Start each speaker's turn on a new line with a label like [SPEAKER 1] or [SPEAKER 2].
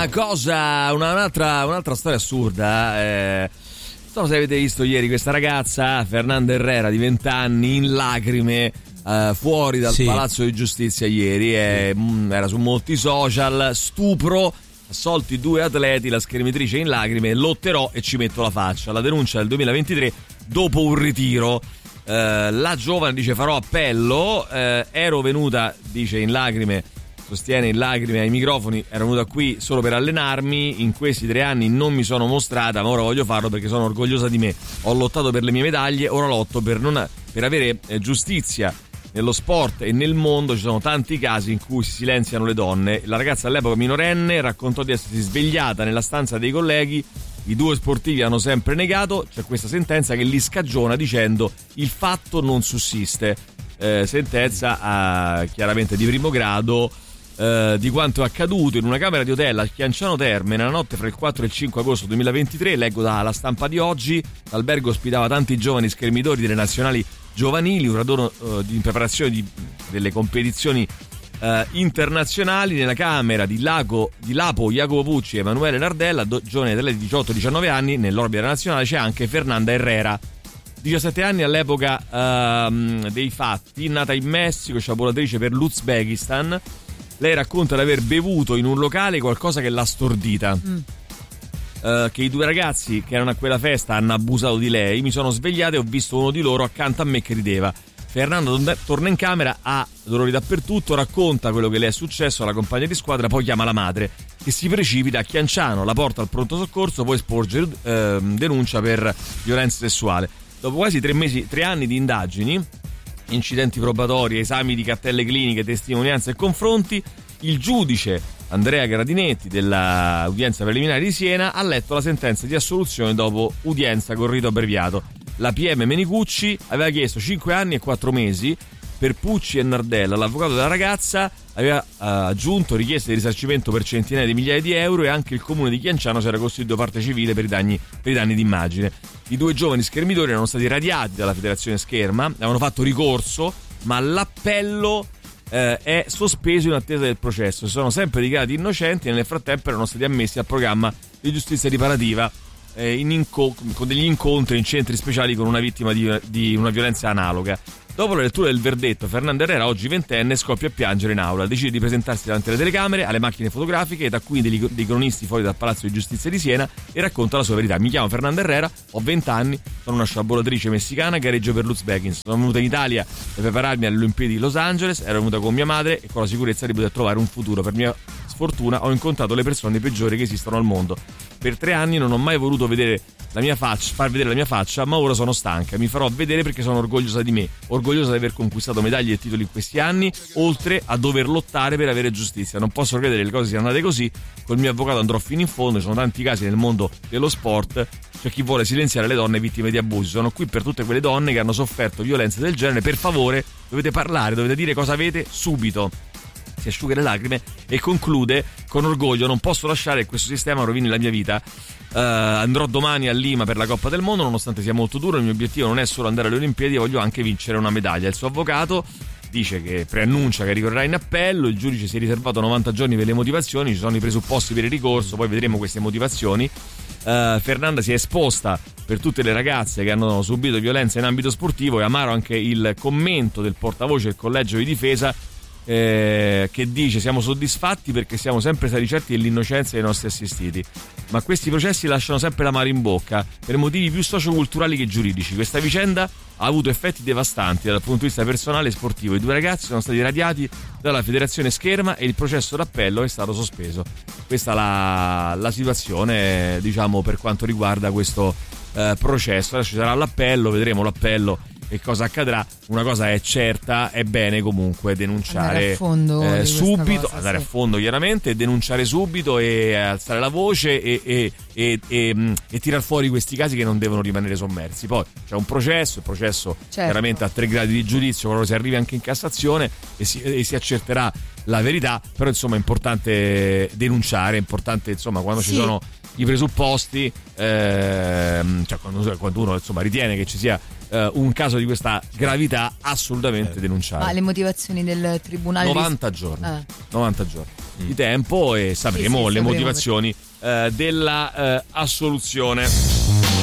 [SPEAKER 1] una cosa, un'altra storia assurda. Non so se avete visto ieri questa ragazza, Fernanda Herrera, di 20 anni, in lacrime, fuori dal Palazzo di Giustizia ieri. Era su molti social. Stupro, assolti 2 atleti, la schermitrice in lacrime, lotterò e ci metto la faccia. La denuncia del 2023 dopo un ritiro. La giovane dice: farò appello, ero venuta, dice, in lacrime, sostiene in lacrime ai microfoni, ero venuta qui solo per allenarmi, in questi 3 anni non mi sono mostrata, ma ora voglio farlo perché sono orgogliosa di me, ho lottato per le mie medaglie, ora lotto per avere giustizia nello sport e nel mondo. Ci sono tanti casi in cui si silenziano le donne. La ragazza, all'epoca minorenne, raccontò di essersi svegliata nella stanza dei colleghi. I 2 sportivi hanno sempre negato. C'è questa sentenza che li scagiona dicendo: il fatto non sussiste. Sentenza chiaramente di primo grado di quanto è accaduto in una camera di hotel a Chianciano Terme nella notte fra il 4 e il 5 agosto 2023. Leggo dalla Stampa di oggi: l'albergo ospitava tanti giovani schermitori delle nazionali giovanili, un raduno in preparazione delle competizioni internazionali. Nella camera di Lapo Jacopo Pucci e Emanuele Nardella, giovani di 18-19 anni. Nell'orbita nazionale c'è anche Fernanda Herrera, 17 anni all'epoca dei fatti, nata in Messico, sciaboratrice per l'Uzbekistan. Lei racconta di aver bevuto in un locale qualcosa che l'ha stordita. Che i 2 ragazzi che erano a quella festa hanno abusato di lei. Mi sono svegliata e ho visto uno di loro accanto a me che rideva. Fernando torna in camera, ha dolori dappertutto, racconta quello che le è successo alla compagna di squadra, poi chiama la madre che si precipita a Chianciano, la porta al pronto soccorso, poi sporge denuncia per violenza sessuale. Dopo quasi 3 anni di indagini, incidenti probatori, esami di cartelle cliniche, testimonianze e confronti, il giudice Andrea Gradinetti dell'udienza preliminare di Siena ha letto la sentenza di assoluzione dopo udienza con rito abbreviato. La PM Menicucci aveva chiesto 5 anni e 4 mesi per Pucci e Nardella. L'avvocato della ragazza aveva aggiunto richieste di risarcimento per centinaia di migliaia di euro, e anche il comune di Chianciano si era costituito parte civile per i danni d'immagine. I 2 giovani schermitori erano stati radiati dalla federazione Scherma, avevano fatto ricorso, ma l'appello è sospeso in attesa del processo. Si sono sempre dichiarati innocenti e nel frattempo erano stati ammessi al programma di giustizia riparativa con degli incontri in centri speciali con una vittima di una violenza analoga. Dopo la lettura del verdetto, Fernanda Herrera, oggi 20enne, scoppia a piangere in aula. Decide di presentarsi davanti alle telecamere, alle macchine fotografiche ed a cui dei cronisti fuori dal Palazzo di Giustizia di Siena, e racconta la sua verità. Mi chiamo Fernanda Herrera, ho 20 anni, sono una sciaboratrice messicana, gareggio per l'Uzbekistan. Sono venuta in Italia per prepararmi alle Olimpiadi di Los Angeles, ero venuta con mia madre e con la sicurezza di poter trovare un futuro. Per mia sfortuna ho incontrato le persone peggiori che esistono al mondo. Per 3 anni non ho mai voluto far vedere la mia faccia, ma ora sono stanca. Mi farò vedere perché sono orgogliosa di me, orgogliosa di aver conquistato medaglie e titoli in questi anni, oltre a dover lottare per avere giustizia. Non posso credere che le cose siano andate così. Col mio avvocato andrò fino in fondo. Ci sono tanti casi nel mondo dello sport. C'è chi vuole silenziare le donne vittime di abusi. Sono qui per tutte quelle donne che hanno sofferto violenze del genere. Per favore, dovete parlare, dovete dire cosa avete subito. Si asciuga le lacrime e conclude con orgoglio: non posso lasciare che questo sistema rovini la mia vita. Andrò domani a Lima per la Coppa del Mondo, nonostante sia molto duro. Il mio obiettivo non è solo andare alle Olimpiadi, voglio anche vincere una medaglia. Il suo avvocato dice che preannuncia che ricorrerà in appello. Il giudice si è riservato 90 giorni per le motivazioni, ci sono i presupposti per il ricorso, poi vedremo queste motivazioni. Fernanda si è esposta per tutte le ragazze che hanno subito violenza in ambito sportivo. È amaro anche il commento del portavoce del collegio di difesa, che dice: siamo soddisfatti perché siamo sempre stati certi dell'innocenza dei nostri assistiti, ma questi processi lasciano sempre l'amaro in bocca per motivi più socioculturali che giuridici. Questa vicenda ha avuto effetti devastanti dal punto di vista personale e sportivo. I 2 ragazzi sono stati radiati dalla federazione Scherma e il processo d'appello è stato sospeso. Questa è la situazione, diciamo, per quanto riguarda questo processo. Adesso ci sarà l'appello, vedremo l'appello e cosa accadrà. Una cosa è certa: è bene comunque denunciare subito, andare a fondo chiaramente, denunciare subito e alzare la voce e tirar fuori questi casi che non devono rimanere sommersi. Poi c'è un processo, il processo chiaramente ha 3 gradi di giudizio, quando si arriva anche in Cassazione e si accerterà la verità, però insomma è importante denunciare, è importante insomma quando ci sono i presupposti, cioè quando uno insomma ritiene che ci sia un caso di questa gravità, assolutamente denunciare.
[SPEAKER 2] Ma le motivazioni del tribunale
[SPEAKER 1] 90 giorni 90 giorni di tempo, e sapremo le motivazioni della assoluzione.